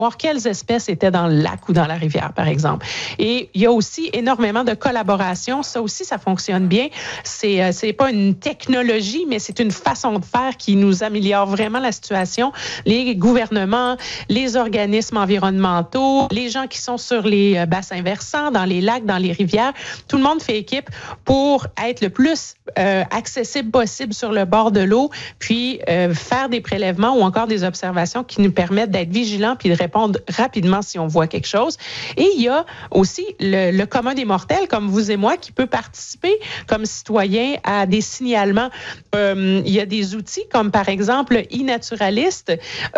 voir quelles espèces étaient dans le lac ou dans la rivière, par exemple. Et il y a aussi énormément de collaboration. Ça aussi, ça fonctionne bien. C'est pas une technologie, mais c'est une façon de faire qui nous améliore vraiment la situation. Les gouvernements, les organismes environnementaux, les gens qui sont sur les bassins versants, dans les lacs, dans les rivières, tout le monde fait équipe pour être le plus accessible possible sur le bord de l'eau, puis faire des prélèvements ou encore des observations qui nous permettent d'être vigilants puis de répondre rapidement si on voit quelque chose. Et il y a aussi le commun des mortels, comme vous et moi, qui peut participer comme citoyen à des signalements. Il y a des outils comme par exemple iNaturalist,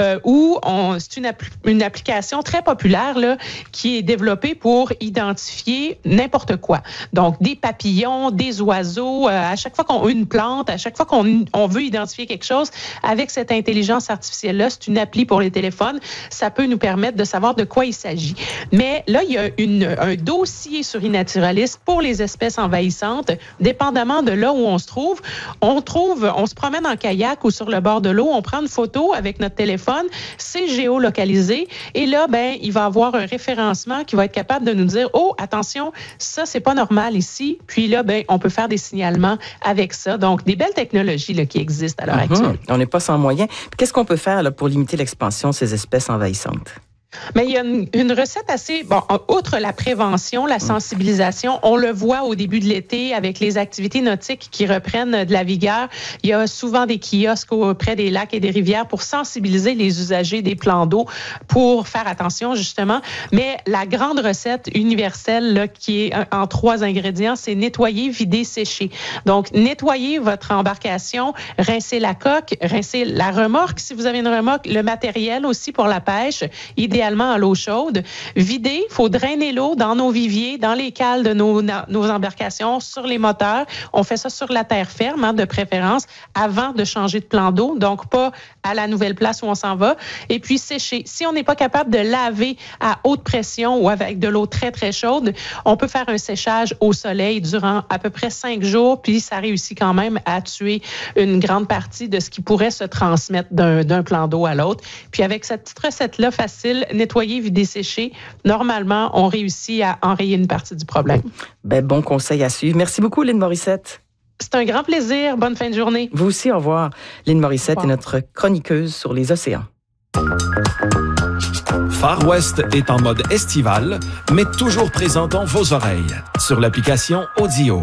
où c'est une application très populaire là, qui est développée pour identifier n'importe quoi. Donc, des papillons, des oiseaux, à chaque fois qu'on a une plante, à chaque fois qu'on veut identifier quelque chose, avec cette intelligence artificielle-là, c'est une appli pour les téléphones, ça peut nous permettre de savoir de quoi il s'agit. Mais là, il y a un dossier sur iNaturalist pour les espèces envahissantes. Dépendamment de là où on se trouve, on se promène en kayak ou sur le bord de l'eau, on prend une photo avec notre téléphone, c'est géolocalisé, et là, il va avoir un référencement qui va être capable de nous dire, oh, attention, ça, c'est pas normal ici. Puis là, on peut faire des signalements avec ça. Donc, des belles technologies là, qui existent à l'heure actuelle. On n'est pas sans moyens. Qu'est-ce qu'on peut faire là, pour limiter l'expansion de ces espèces envahissantes? Mais il y a une recette assez... Bon, outre la prévention, la sensibilisation, on le voit au début de l'été avec les activités nautiques qui reprennent de la vigueur. Il y a souvent des kiosques auprès des lacs et des rivières pour sensibiliser les usagers des plans d'eau pour faire attention, justement. Mais la grande recette universelle là, qui est en 3 ingrédients, c'est nettoyer, vider, sécher. Donc, nettoyer votre embarcation, rincer la coque, rincer la remorque si vous avez une remorque, le matériel aussi pour la pêche, idéalement à l'eau chaude. Vider, il faut drainer l'eau dans nos viviers, dans les cales de nos embarcations, sur les moteurs. On fait ça sur la terre ferme, de préférence, avant de changer de plan d'eau, donc pas à la nouvelle place où on s'en va. Et puis sécher. Si on n'est pas capable de laver à haute pression ou avec de l'eau très, très chaude, on peut faire un séchage au soleil durant à peu près 5 jours, puis ça réussit quand même à tuer une grande partie de ce qui pourrait se transmettre d'un plan d'eau à l'autre. Puis avec cette petite recette-là facile, nettoyer, vider, sécher, normalement, on réussit à enrayer une partie du problème. Bon conseil à suivre. Merci beaucoup, Lynn Morissette. C'est un grand plaisir. Bonne fin de journée. Vous aussi, au revoir. Lynn Morissette est notre chroniqueuse sur les océans. Far West est en mode estival, mais toujours présent dans vos oreilles sur l'application Audio.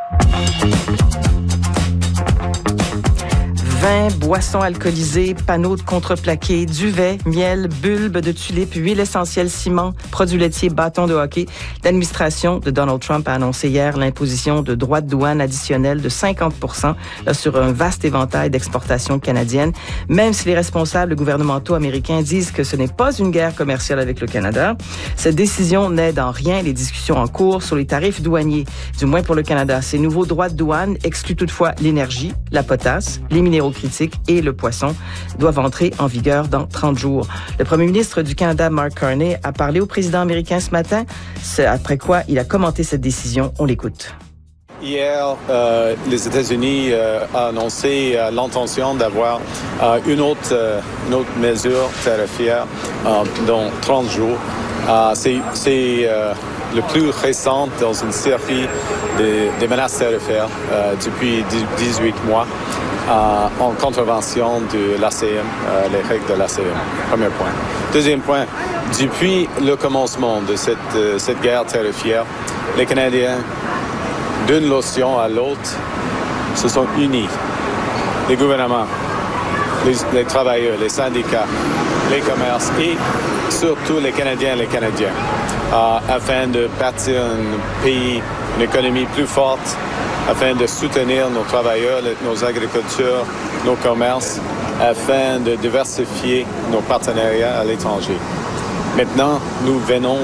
Vin, boissons alcoolisées, panneaux de contreplaqué, duvet, miel, bulbes de tulipes, huile essentielle, ciment, produits laitiers, bâtons de hockey. L'administration de Donald Trump a annoncé hier l'imposition de droits de douane additionnels de 50% sur un vaste éventail d'exportations canadiennes, même si les responsables gouvernementaux américains disent que ce n'est pas une guerre commerciale avec le Canada. Cette décision n'aide en rien les discussions en cours sur les tarifs douaniers, du moins pour le Canada. Ces nouveaux droits de douane excluent toutefois l'énergie, la potasse, les minéraux critiques et le poisson doivent entrer en vigueur dans 30 jours. Le premier ministre du Canada, Mark Carney, a parlé au président américain ce matin, après quoi il a commenté cette décision. On l'écoute. Hier, les États-Unis ont annoncé l'intention d'avoir une autre mesure tarifaire dans 30 jours. C'est le plus récent dans une série de menaces tarifaires depuis 18 mois. En contravention de l'ACM, les règles de l'ACM. Premier point. Deuxième point, depuis le commencement de cette guerre tarifaire, les Canadiens, d'une lotion à l'autre, se sont unis. Les gouvernements, les travailleurs, les syndicats, les commerces et surtout les Canadiens et les Canadiennes, afin de bâtir un pays, une économie plus forte, afin de soutenir nos travailleurs, nos agriculteurs, nos commerces, afin de diversifier nos partenariats à l'étranger. Maintenant, nous venons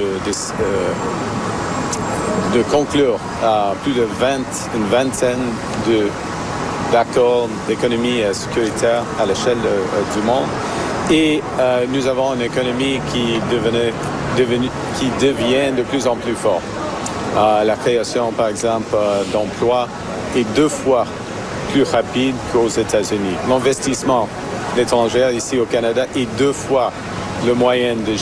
de conclure plus de une vingtaine d'accords d'économie sécuritaire à l'échelle du monde. Et nous avons une économie qui devient de plus en plus forte. La création, par exemple, d'emplois est 2 fois plus rapide qu'aux États-Unis. L'investissement étranger ici au Canada est 2 fois le moyen de